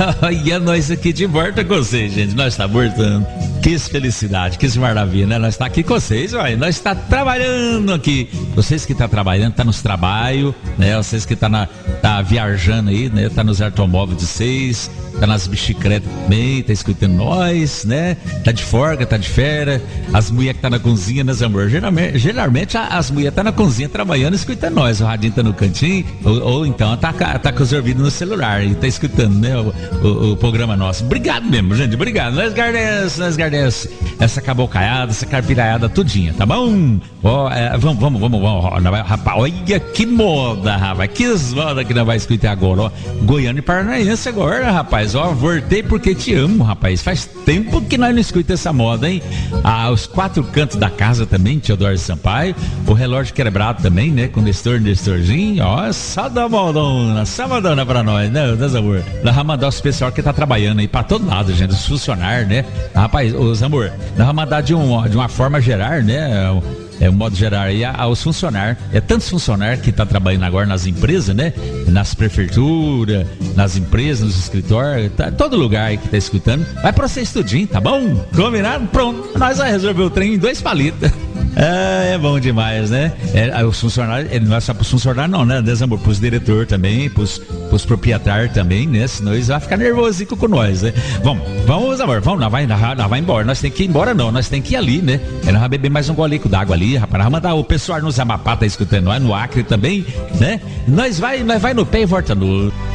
E é nós aqui de volta com vocês, gente. Nós tá voltando. Que felicidade, que maravilha, né? Nós tá aqui com vocês, uai. Nós tá trabalhando aqui. Vocês que tá trabalhando, tá nos trabalhos, né? Vocês que tá viajando aí, né? Tá nos automóveis de vocês, tá nas bicicletas também, tá escutando nós, né? Tá de folga, tá de férias. As mulheres que tá na cozinha, né, amor? Geralmente as mulheres tá na cozinha trabalhando, escutando nós. O radinho tá no cantinho, ou então tá com os ouvidos no celular e tá escutando, né? O programa nosso. Obrigado mesmo, gente. Obrigado. Nós agradecemos essa cabocaiada, essa carpiraiada tudinha, tá bom? Ó, vamos, rapaz, olha que moda, rapaz, que moda que nós vai escutar agora, ó. Goiano e Paranaense agora, rapaz, ó, voltei porque te amo, rapaz, faz tempo que nós não escutamos essa moda, hein? Os quatro cantos da casa também, Teodoro Sampaio, o relógio quebrado também, né, com Nestorzinho, ó, só da modona pra nós, né, amor? Nós vamos mandar os pessoal que tá trabalhando aí pra todo lado, gente, os funcionários, né, rapaz, os amor, nós vamos mandar de uma forma geral, né, um modo geral aí aos funcionários. É tantos funcionários que tá trabalhando agora nas empresas, né? Nas prefeituras, nas empresas, nos escritórios, todo lugar aí que tá escutando. Vai pra você estudinho, tá bom? Combinado? Pronto. Nós vamos resolver o trem em 2 palitos. É bom demais, né? Os funcionários, não é só pros funcionários não, né? Desamor, pros diretores também, pros proprietários também, né? Senão eles vão ficar nervosinho com nós, né? Vamos, amor, vamos, nós vai embora. Nós tem que ir embora não, nós tem que ir ali, né? Nós vamos beber mais um golico d'água ali, rapaz. Nós vamos mandar o pessoal nos Amapá tá escutando nós, no Acre também, né? Nós vai no pé e volta no...